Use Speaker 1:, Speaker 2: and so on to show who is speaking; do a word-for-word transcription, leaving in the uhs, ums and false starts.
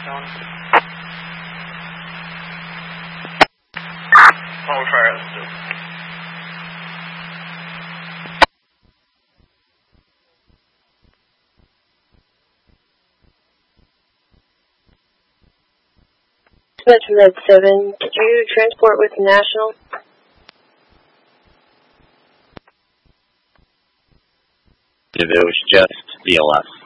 Speaker 1: Stone. Hold fire, let's do.
Speaker 2: Metro Med seven, did you transport with National?
Speaker 3: If it was just B L S.